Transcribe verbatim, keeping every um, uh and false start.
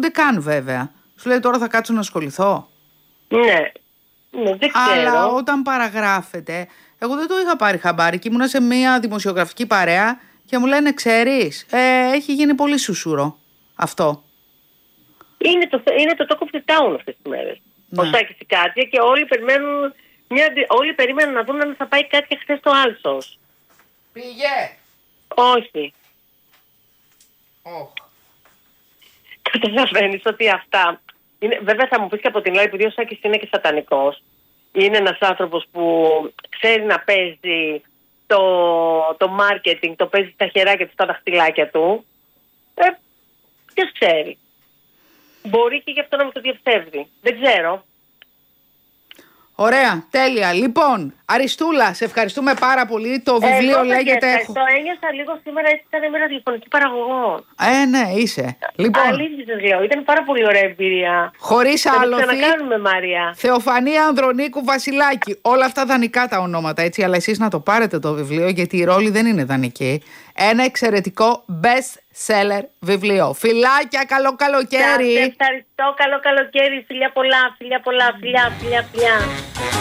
ασχολούνται καν βέβαια. Σου λέει τώρα θα κάτσω να ασχοληθώ. Ναι, ναι, δεν ξέρω. Αλλά όταν παραγράφεται, εγώ δεν το είχα πάρει χαμπάρι και ήμουνα σε μια δημοσιογραφική παρέα και μου λένε, ξέρεις, ε, έχει γίνει πολύ σουσούρο αυτό. Είναι το, είναι το talk of the town αυτές τις μέρες. Ναι. Ο Σάκης η Κάτια και όλοι περιμένουν, μια, όλοι περιμένουν να δουν αν θα πάει Κάτια χθες στο Άλσος. Πήγε. Όχι. Oh. Καταλαβαίνεις ότι αυτά... Είναι, βέβαια θα μου πεις και από την άλλη, επειδή ο Σάκης είναι και σατανικός, είναι ένας άνθρωπος που ξέρει να παίζει το, το marketing, το παίζει στα χεράκια του, στα δαχτυλάκια του. Ε, ποιος ξέρει. Μπορεί και γι' αυτό να με το διαψεύδει. Δεν ξέρω. Ωραία, τέλεια. Λοιπόν, Αριστούλα, σε ευχαριστούμε πάρα πολύ. Το βιβλίο Εγώ λέγεται... Έχω... Το ένιωσα λίγο σήμερα, έτσι ήταν με ραδιοφωνική παραγωγό. Ε, ναι, είσαι. Λοιπόν, αλήθεια σας λέω, ήταν πάρα πολύ ωραία εμπειρία. Χωρίς άλοθη. Θα το ξανακάνουμε, Μάρια. Θεοφανία Ανδρονίκου Βασιλάκη. Όλα αυτά δανεικά τα ονόματα, έτσι. Αλλά εσείς να το πάρετε το βιβλίο, γιατί η ρόλη δεν είναι δανεική. Ένα εξαιρετικό best seller βιβλίο. Φιλάκια, καλό καλοκαίρι. Σας ευχαριστώ, καλό καλοκαίρι. Φιλιά πολλά, φιλιά πολλά, φιλιά, φιλιά, φιλιά.